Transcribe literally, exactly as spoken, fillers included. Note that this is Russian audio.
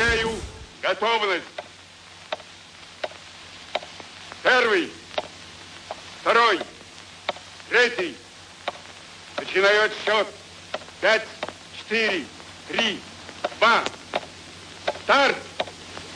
Объявляю готовность. Первый, второй, третий. Начинаю отсчет. Пять, четыре, три, два. Старт!